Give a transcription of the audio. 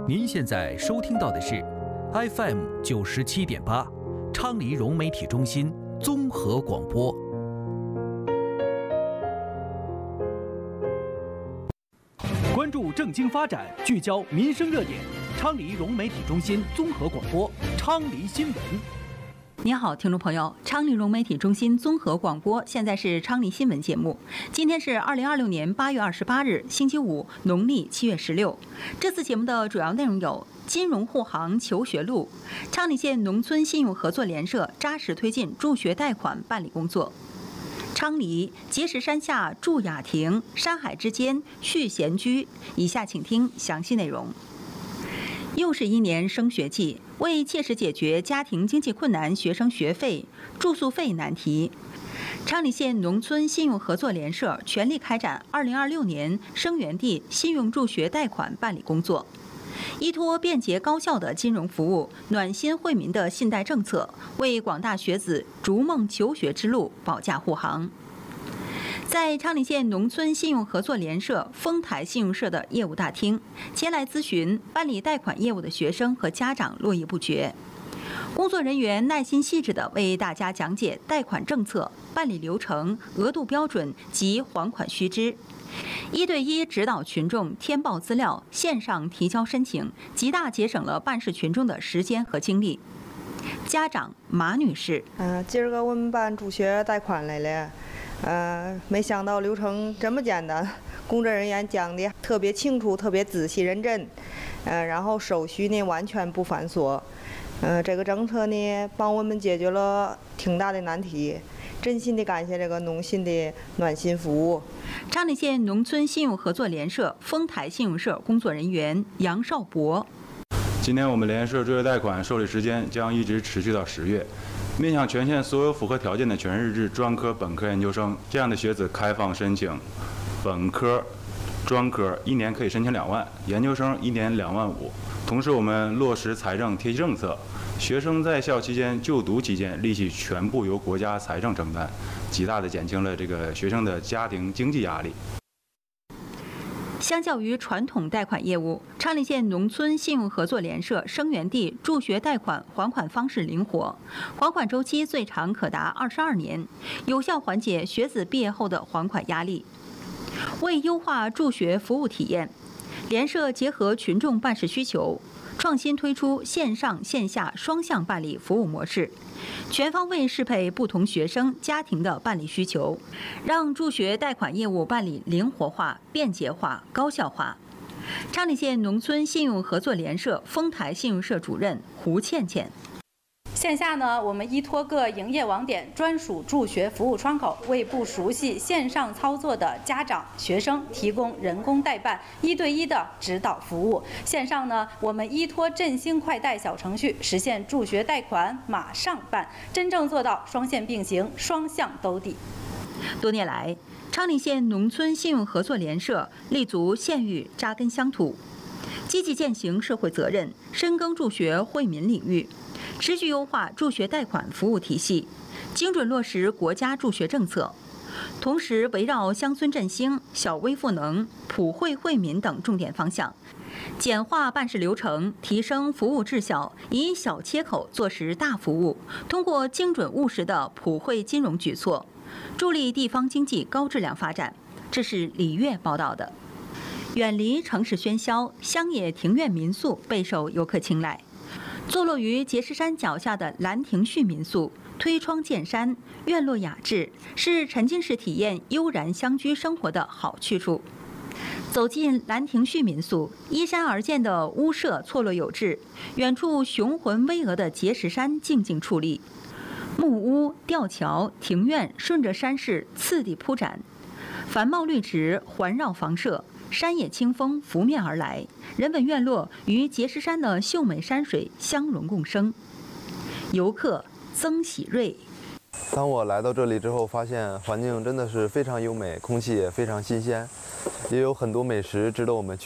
您现在收听到的是 FM 97.8，昌黎融媒体中心综合广播。关注政经发展，聚焦民生热点。昌黎融媒体中心综合广播，昌黎新闻。 您好，听众朋友，昌黎融媒体中心综合广播，现在是昌黎新闻节目。今天是2026年8月28日，星期五，农历7月16。这次节目的主要内容有：金融护航求学路，昌黎县农村信用合作联社扎实推进助学贷款办理工作；昌黎碣石山下筑雅亭，山海之间续闲居。以下请听详细内容。又是一年升学季，为切实解决家庭经济困难学生学费、住宿费难题，昌黎县农村信用合作联社全力开展2026年生源地信用助学贷款办理工作，依托便捷高效的金融服务、暖心惠民的信贷政策，为广大学子逐梦求学之路保驾护航。在昌黎县农村信用合作联社丰台信用社的业务大厅，前来咨询办理贷款业务的学生和家长络绎不绝。工作人员耐心细致地为大家讲解贷款政策、办理流程、额度标准及还款须知，一对一指导群众填报资料、线上提交申请，极大节省了办事群众的时间和精力。家长马女士： 今儿个我们办助学贷款来了。没想到流程这么简单，工作人员讲的特别清楚、特别仔细认真，然后手续呢完全不繁琐，这个政策呢帮我们解决了挺大的难题，真心的感谢这个农信的暖心服务。 昌黎县农村信用合作联社丰台信用社工作人员杨少博： 今年我们联社助学贷款受理时间将一直持续到10月。面向全县所有符合条件的全日制专科、本科研究生这样的学子开放申请，本科、专科1年可以申请2万，研究生1年2万5。同时，我们落实财政贴息政策，学生在校期间、就读期间利息全部由国家财政承担，极大的减轻了这个学生的家庭经济压力。 相较于传统贷款业务，昌黎县农村信用合作联社生源地助学贷款还款方式灵活，还款周期最长可达22年，有效缓解学子毕业后的还款压力。为优化助学服务体验，联社结合群众办事需求，创新推出线上线下双向办理服务模式，全方位适配不同学生家庭的办理需求，让助学贷款业务办理灵活化、便捷化、高效化。昌黎县农村信用合作联社丰台信用社主任胡倩倩： 线下呢，我们依托各营业网点专属助学服务窗口，为不熟悉线上操作的家长、学生提供人工代办、1对1的指导服务。线上呢，我们依托振兴快贷小程序，实现助学贷款马上办，真正做到双线并行、双向兜底。 多年来，昌黎县农村信用合作联社立足县域，扎根乡土，积极践行社会责任，深耕助学惠民领域，持续优化助学贷款服务体系，精准落实国家助学政策，同时围绕乡村振兴、小微赋能、普惠惠民等重点方向，简化办事流程，提升服务质效，以小切口做实大服务，通过精准务实的普惠金融举措，助力地方经济高质量发展。这是李月报道的。远离城市喧嚣，乡野庭院民宿备受游客青睐。坐落于碣石山脚下的兰亭序民宿，推窗见山，院落雅致，是沉浸式体验悠然乡居生活的好去处。走进兰亭序民宿，依山而建的屋舍错落有致，远处雄浑巍峨的碣石山静静矗立，木屋、吊桥、庭院顺着山势次第铺展，繁茂绿植环绕房舍，山野清风拂面而来，人文院落与碣石山的秀美山水相融共生。游客曾喜瑞： 当我来到这里之后，发现环境真的是非常优美，空气也非常新鲜，也有很多美食值得我们去